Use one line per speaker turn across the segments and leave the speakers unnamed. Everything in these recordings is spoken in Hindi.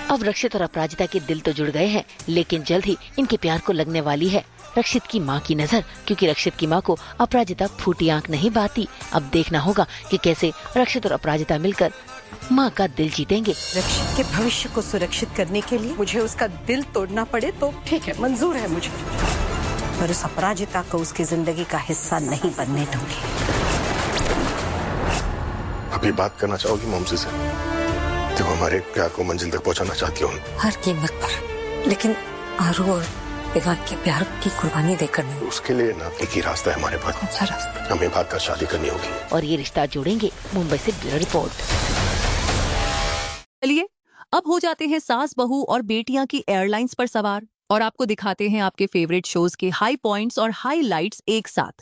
अब रक्षित और अपराजिता के दिल तो जुड़ गए हैं, लेकिन जल्द ही इनके प्यार को लगने वाली है रक्षित की माँ की नजर, क्योंकि रक्षित की माँ को अपराजिता फूटी आंख नहीं बाती। अब देखना होगा कि कैसे रक्षित और अपराजिता मिलकर माँ का दिल जीतेंगे।
रक्षित के भविष्य को सुरक्षित करने के लिए मुझे उसका दिल तोड़ना पड़े तो ठीक है, मंजूर है मुझे, पर उस अपराजिता को उसकी जिंदगी का हिस्सा नहीं बनने दूंगी।
अभी बात करना चाहोगी मॉमसी से? तो हमारे प्यार को मंजिल तक पहुंचाना चाहती हूँ।
हर कीमत पर, लेकिन आरू और विवाह के प्यार की कुर्बानी देकर नहीं।
उसके लिए ना एक ही रास्ता है हमारे पास।
कौन सा रास्ता?
हमें भागकर शादी करनी होगी
और ये रिश्ता जोड़ेंगे। मुंबई से ब्यूरो रिपोर्ट।
चलिए अब हो जाते हैं सास बहू और बेटियां की एयरलाइंस पर सवार और आपको दिखाते हैं आपके फेवरेट शोज के हाई पॉइंट्स और हाईलाइट्स एक साथ।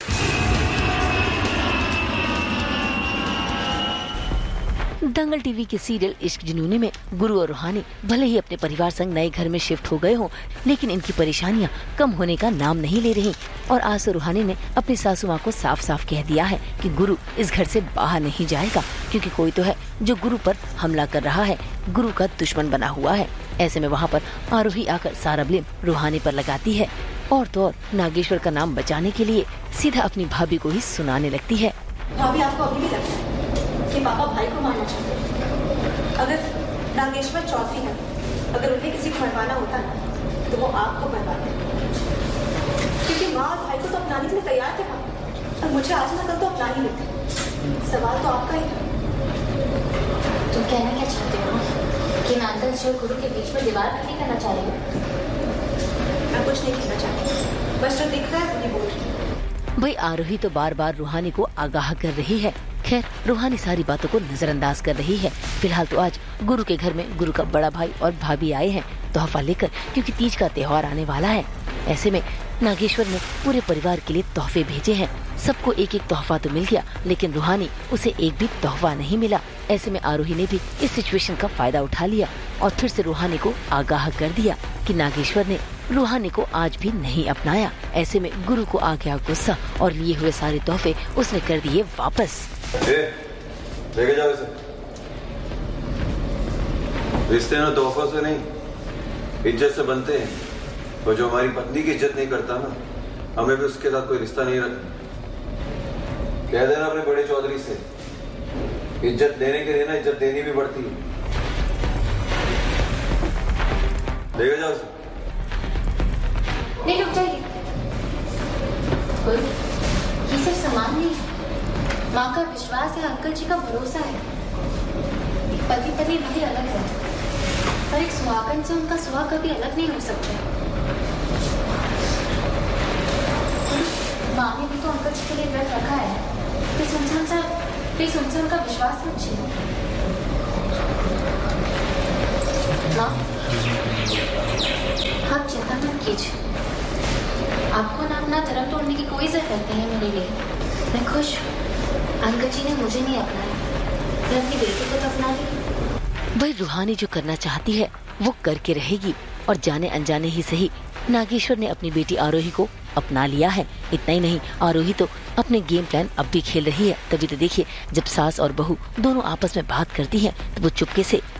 दंगल टीवी के सीरियल इश्क जुनूनी में गुरु और रूहानी भले ही अपने परिवार संग नए घर में शिफ्ट हो गए हों, लेकिन इनकी परेशानियां कम होने का नाम नहीं ले रही। और आज तो रूहानी ने अपनी सासू माँ को साफ साफ कह दिया है कि गुरु इस घर से बाहर नहीं जाएगा, क्योंकि कोई तो है जो गुरु पर हमला कर रहा है, गुरु का दुश्मन बना हुआ है। ऐसे में वहाँ पर आरोही आकर सारा ब्लेम रूहानी पर लगाती है और तो और नागेश्वर का नाम बचाने के लिए सीधा अपनी भाभी को ही सुनाने लगती है।
भाभी, आपको अभी भी लगता है कि पापा भाई को मारना चाहते हैं? अगर नागेश्वर चौधरी है, अगर उन्हें किसी को मरवाना होता ना तो वो आपको मरवाते, क्योंकि माँ और भाई को तो अपनाने के लिए तैयार थे और मुझे आज ना कल तो अपना ही लेते। सवाल तो आपका ही था।
तुम कहना क्या चाहते हो कि नागेश्वर और गुरु के बीच में दीवार खड़ी करना चाह रही हो?
मैं कुछ नहीं कहना चाहती, बस जो दिख रहा है वही बोल रही हूँ।
भाई आरोही तो बार बार रूहानी को आगाह कर रही है। खैर, रूहानी सारी बातों को नजरअंदाज कर रही है। फिलहाल तो आज गुरु के घर में गुरु का बड़ा भाई और भाभी आए हैं तोहफा लेकर, क्योंकि तीज का त्योहार आने वाला है। ऐसे में नागेश्वर ने पूरे परिवार के लिए तोहफे भेजे हैं। सबको एक एक तोहफा तो मिल गया, लेकिन रूहानी उसे एक भी तोहफा नहीं मिला। ऐसे में आरोही ने भी इस सिचुएशन का फायदा उठा लिया और फिर से रूहानी को आगाह कर दिया कि नागेश्वर ने रूहानी को आज भी नहीं अपनाया। ऐसे में गुरु को आ गया गुस्सा और लिए हुए सारे तोहफे उसने कर दिए वापस।
लेके जाओ इसे। रिश्ते ना तोहफों से नहीं, इज्जत से बनते हैं। और जो हमारी पत्नी की इज्जत नहीं करता ना, हमें भी उसके साथ कोई रिश्ता नहीं रखना। कह देना अपने बड़े चौधरी से, इज्जत देने के लिए ना इज्जत देनी भी पड़ती है। लेके जाओ इसे।
नहीं, रुक जाइए। ये सिर्फ सामान नहीं है, माँ का विश्वास है, अंकल जी का भरोसा है। पति पत्नी भले अलग है, पर एक सुहागन से उनका सुहाग कभी अलग नहीं हो सकता। माँ ने भी तो अंकल जी के लिए व्रत रखा है। प्लीज उनसे उनका विश्वास मत छीनो। माँ, आप चिंता मत कीजिए। आपको ना अपना धर्म तोड़ने की कोई जरूरत नहीं है मेरे लिए। मैं खुश हूँ। अंकल जी ने मुझे नहीं अपनाया, मैं अपनी बेटी को तो अपना ली।
भाई रूहानी जो करना चाहती है वो करके रहेगी, और जाने अनजाने ही सही नागेश्वर ने अपनी बेटी आरोही को अपना लिया है। इतना ही नहीं, आरोही तो अपने गेम प्लान अब भी खेल रही है। तभी तो देखिए, जब सास और बहू दोनों आपस में बात करती हैं तो वो चुपके से